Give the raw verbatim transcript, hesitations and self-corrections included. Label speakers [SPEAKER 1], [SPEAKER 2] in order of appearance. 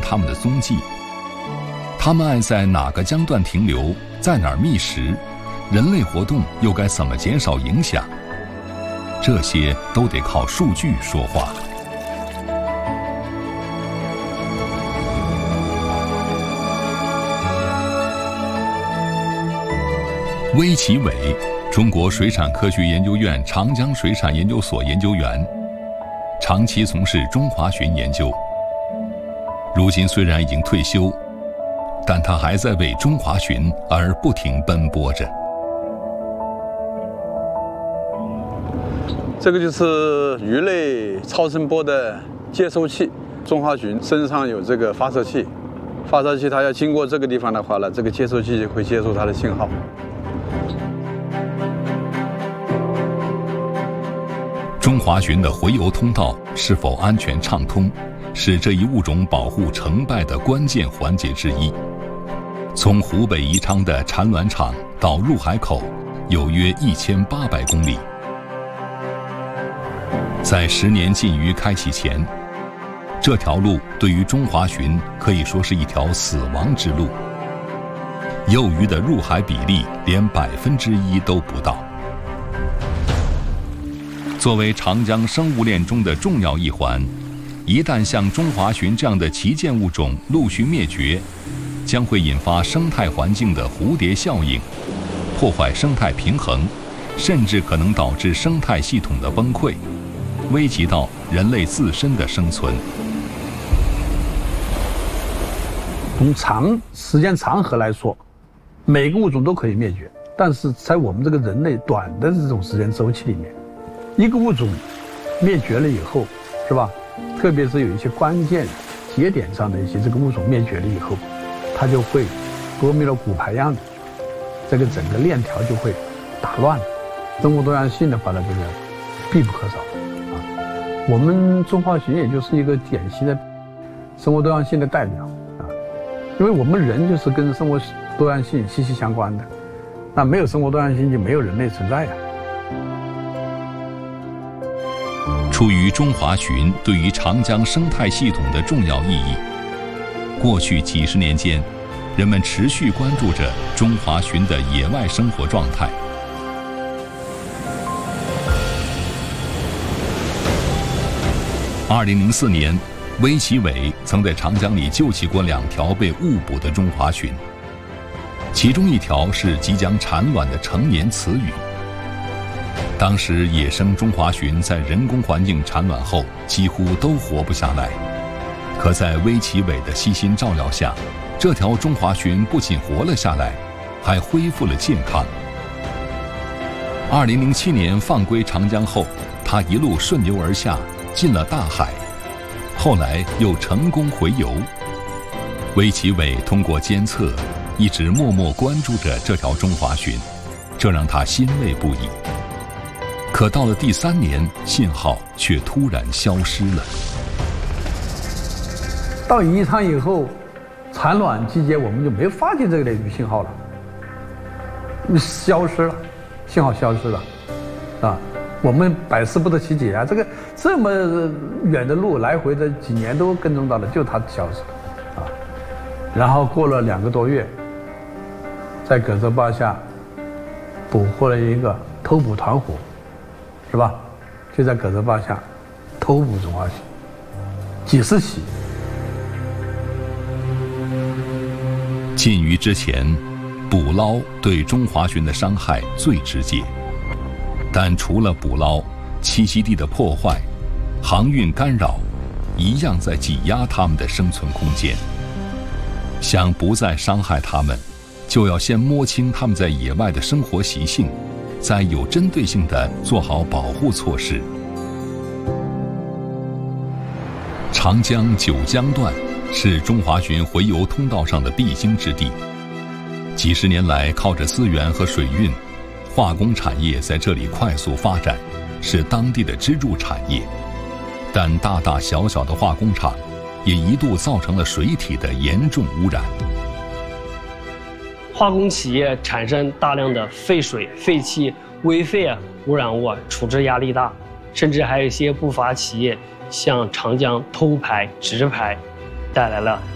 [SPEAKER 1] 他们的踪迹。他们爱在哪个江段停留，在哪儿觅食，人类活动又该怎么减少影响？这些都得靠数据说话。魏其伟，中国水产科学研究院长江水产研究所研究员，长期从事中华鲟研究。如今虽然已经退休，但他还在为中华鲟而不停奔波着。
[SPEAKER 2] 这个就是鱼类超声波的接收器，中华鲟身上有这个发射器，发射器它要经过这个地方的话呢，这个接收器会接收它的信号。
[SPEAKER 1] 中华鲟的洄游通道是否安全畅通，是这一物种保护成败的关键环节之一。从湖北宜昌的产卵场到入海口，有约一千八百公里。在十年禁渔开启前，这条路对于中华鲟可以说是一条死亡之路。幼鱼的入海比例连百分之一都不到。作为长江生物链中的重要一环，一旦像中华鲟这样的旗舰物种陆续灭绝，将会引发生态环境的蝴蝶效应，破坏生态平衡，甚至可能导致生态系统的崩溃，危及到人类自身的生存。
[SPEAKER 3] 从长时间长河来说，每个物种都可以灭绝，但是在我们这个人类短的这种时间周期里面，一个物种灭绝了以后，是吧？特别是有一些关键节点上的一些这个物种灭绝了以后，它就会多米诺骨牌样的，这个整个链条就会打乱。生物多样性的话呢，这个必不可少啊。我们中华鲟也就是一个典型的生物多样性的代表啊，因为我们人就是跟生物多样性息息相关的，那没有生物多样性就没有人类存在呀。
[SPEAKER 1] 出于中华鲟对于长江生态系统的重要意义，过去几十年间，人们持续关注着中华鲟的野外生活状态。二零零四年，魏其伟曾在长江里救起过两条被误捕的中华鲟，其中一条是即将产卵的成年雌鱼。当时野生中华鲟在人工环境产卵后几乎都活不下来，可在魏其伟的悉心照料下，这条中华鲟不仅活了下来，还恢复了健康。二零零七年放归长江后，它一路顺流而下，进了大海，后来又成功洄游。魏其伟通过监测，一直默默关注着这条中华鲟，这让他欣慰不已。可到了第三年，信号却突然消失了。
[SPEAKER 3] 到宜昌以后，产卵季节我们就没发现这类鱼信号了，消失了，信号消失了，啊，我们百思不得其解啊！这个这么远的路，来回的几年都跟踪到了，就它消失了，啊，然后过了两个多月，在葛洲坝下捕获了一个偷捕团伙。是吧？就在葛洲坝下偷捕中华鲟，几十起。
[SPEAKER 1] 禁渔之前，捕捞对中华鲟的伤害最直接，但除了捕捞，栖息地的破坏、航运干扰，一样在挤压它们的生存空间。想不再伤害它们，就要先摸清它们在野外的生活习性，再有针对性地做好保护措施。长江九江段是中华鲟洄游通道上的必经之地，几十年来靠着资源和水运，化工产业在这里快速发展，是当地的支柱产业。但大大小小的化工厂也一度造成了水体的严重污染。
[SPEAKER 4] 化工企业产生大量的废水、废气、危废啊、污染物啊，处置压力大，甚至还有一些不法企业向长江偷排、直排，带来了